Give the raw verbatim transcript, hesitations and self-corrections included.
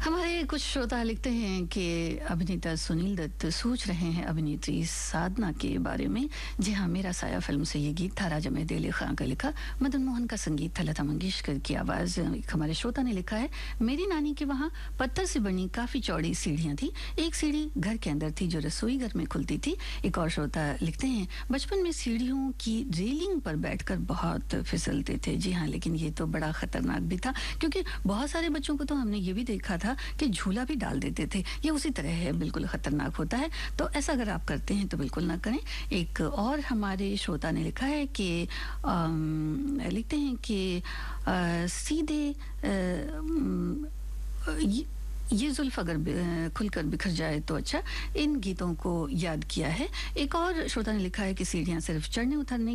हमारे कुछ श्रोता लिखते हैं कि अभिनेता सुनील दत्त सोच रहे हैं अभिनेत्री साधना के बारे में। जी हाँ, मेरा साया फिल्म से ये गीत था, राजा मेहदी अली खां का लिखा, मदन मोहन का संगीत था, लता मंगेशकर की आवाज़। एक हमारे श्रोता ने लिखा है, मेरी नानी के वहाँ पत्थर से बनी काफ़ी चौड़ी सीढ़ियाँ थी, एक सीढ़ी घर के अंदर थी जो रसोई घर में खुलती थी। एक और श्रोता लिखते हैं, बचपन में सीढ़ियों की रेलिंग पर बैठकर बहुत फिसलते थे। जी हाँ, लेकिन ये तो बड़ा खतरनाक भी था, क्योंकि बहुत सारे बच्चों को तो हमने ये भी देखा था कि झूला भी डाल देते थे। ये उसी तरह है, बिल्कुल खतरनाक होता है। तो ऐसा अगर आप करते हैं तो बिल्कुल ना करें। एक और हमारे श्रोता ने लिखा है कि लिखते हैं कि आ, सीधे आ, ये, ये जुल्फ अगर खुलकर बिखर जाए तो अच्छा, इन गीतों को याद किया है। एक और श्रोता ने लिखा है कि सीढ़ियाँ सिर्फ चढ़ने उतरने